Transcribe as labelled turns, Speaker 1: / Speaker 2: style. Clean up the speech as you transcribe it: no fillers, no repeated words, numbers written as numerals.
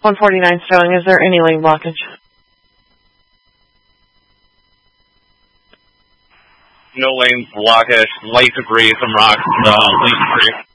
Speaker 1: 149 Sterling, is there any lane blockage?
Speaker 2: No lane blockage, light debris, some rocks, lane debris.